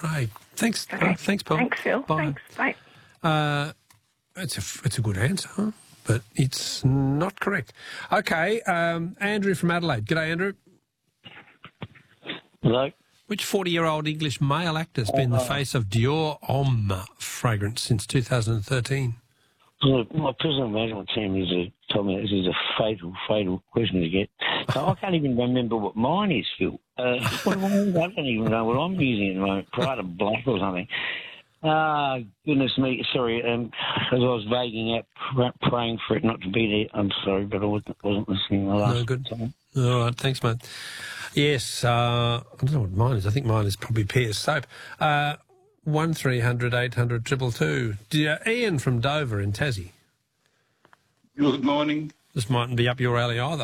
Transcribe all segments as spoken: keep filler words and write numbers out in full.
Craig. Thanks, Okay. uh, thanks, Paul. Thanks, Phil. Bye. Thanks. Bye. Uh, it's a it's a good answer, but it's not correct. Okay, um, Andrew from Adelaide. G'day, Andrew. Hello. Which forty-year-old English male actor has been the face of Dior Homme fragrance since two thousand thirteen? Look, my personal management team is a, told me this is a fatal, fatal question to get. So I can't even remember what mine is, Phil. Uh, what, I don't even know what I'm using at the moment. Prada Black or something. Ah, goodness me. Sorry, um, as I was vaguing out, pr- praying for it not to be there. I'm sorry, but I wasn't, wasn't listening the last No, good. time. All right, thanks, mate. Yes, uh, I don't know what mine is. I think mine is probably Pears Soap. Uh, one three hundred eight hundred two two two. Uh, Ian from Dover in Tassie. Good morning. This mightn't be up your alley either.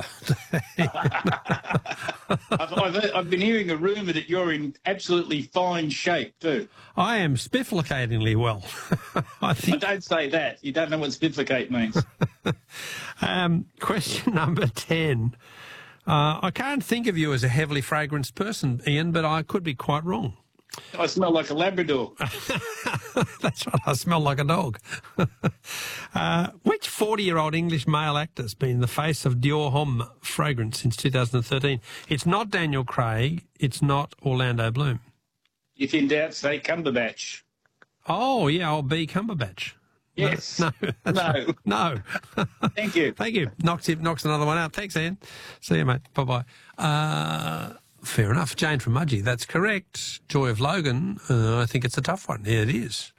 I've, I've, I've been hearing a rumour that you're in absolutely fine shape too. I am spifflicatingly well. I I think. don't say that. You don't know what spifflicate means. Um, question number ten. Uh, I can't think of you as a heavily fragranced person, Ian, but I could be quite wrong. I smell like a Labrador. That's right, I smell like a dog. uh, which forty-year-old English male actor has been the face of Dior Homme fragrance since two thousand thirteen? It's not Daniel Craig. It's not Orlando Bloom. If in doubt, say Cumberbatch. Oh, yeah, old B. Cumberbatch. Yes. No. No. No. no. Thank you. Thank you. Knocks, it, knocks another one out. Thanks, Ian. See you, mate. Bye-bye. Uh, fair enough. Jane from Mudgee, that's correct. Joy of Logan, uh, I think it's a tough one. Yeah, it is.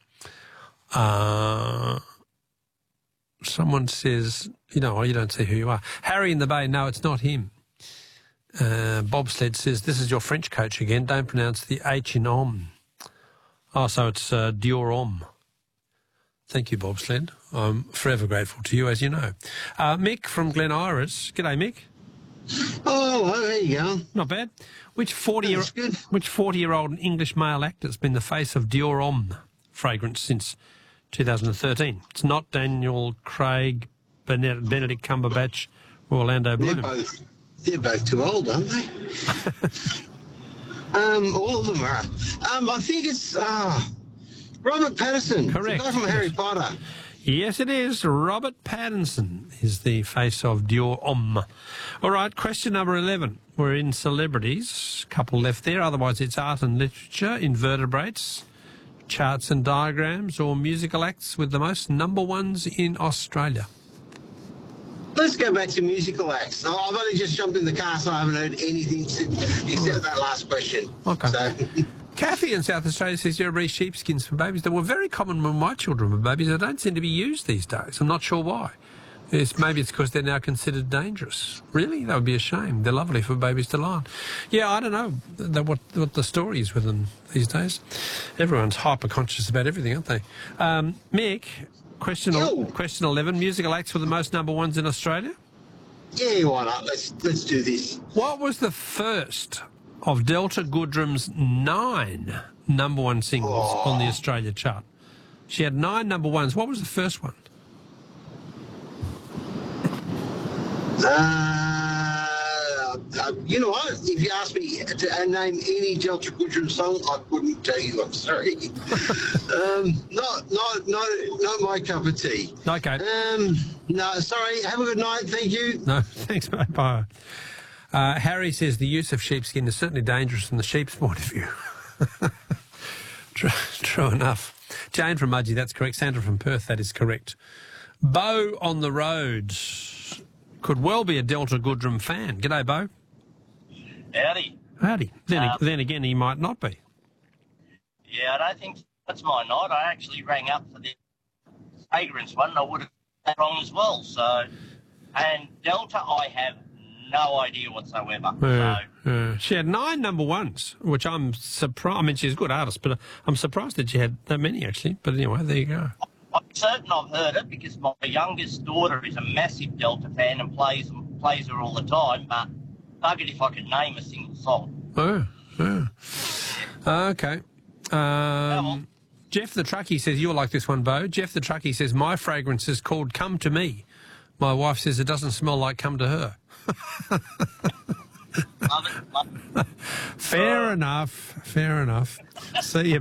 Uh, someone says, you know, you don't see who you are. Harry in the Bay, no, it's not him. Uh, Bobsled says, this is your French coach again. Don't pronounce the H in Homme. Oh, so it's uh, Dior Homme. Thank you, Bobsled. I'm forever grateful to you, as you know. Uh, Mick from Glen Iris. G'day, Mick. Oh, well, there you go. Not bad. Which forty-year That's good. which forty-year-old English male actor has been the face of Dior Homme fragrance since two thousand thirteen? It's not Daniel Craig, Benedict, Benedict Cumberbatch, or Orlando They're Bloom. both, they're both too old, aren't they? um, all of them are. Um, I think it's uh, Robert Pattinson. Correct. The guy from Harry Potter. Yes, it is. Robert Pattinson is the face of Dior Homme. All right, question number eleven. We're in celebrities. Couple left there. Otherwise, it's art and literature, invertebrates, charts and diagrams, or musical acts with the most number ones in Australia. Let's go back to musical acts. Oh, I've only just jumped in the car, so I haven't heard anything except that last question. Okay. So, Kathy in South Australia says you breed sheepskins for babies. They were very common when my children were babies. They don't seem to be used these days. I'm not sure why. It's, maybe it's because they're now considered dangerous. Really? That would be a shame. They're lovely for babies to lie on. Yeah, I don't know the, what, what the story is with them these days. Everyone's hyper-conscious about everything, aren't they? Um, Mick, question, Yo. question eleven, musical acts with the most number ones in Australia? yeah, why not? Let's let's do this. What was the first of Delta Goodrum's nine number one singles Oh. on the Australia chart? She had nine number ones. What was the first one? Uh, uh, you know what? If you asked me to uh, name any Delta Goodrem song, I couldn't tell you. I'm sorry. um, not, not, not, not my cup of tea. Okay. Um, no, sorry. Have a good night. Thank you. No, thanks, mate. Bye. Uh, Harry says the use of sheepskin is certainly dangerous from the sheep's point of view. true, true enough. Jane from Mudgee, that's correct. Sandra from Perth, that is correct. Bo on the road could well be a Delta Goodrem fan. G'day, Bo. Howdy. Howdy. Then, Um, then again, he might not be. Yeah, I don't think that's my night. I actually rang up for the fragrance one, and I would have got that wrong as well. So, and Delta, I have no idea whatsoever. Uh, so, uh, she had nine number ones, which I'm surprised. I mean, she's a good artist, but I'm surprised that she had that many, actually. But anyway, there you go. I'm certain I've heard it because my youngest daughter is a massive Delta fan and plays plays her all the time. But buggered if I could name a single song. Oh, oh. Okay. Um, well. Jeff the Truckie says, you'll like this one, Bo. Jeff the Truckie says, my fragrance is called Come to Me. My wife says it doesn't smell like Come to Her. Love it. Love it. Fair enough. Fair enough. See you.